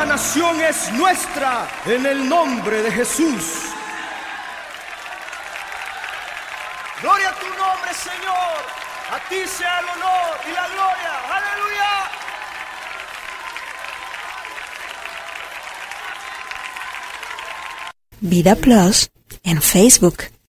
nación es nuestra en el nombre de Jesús. Gloria a tu nombre, Señor. A ti sea el honor y la gloria. ¡Aleluya! Vida Plus en Facebook.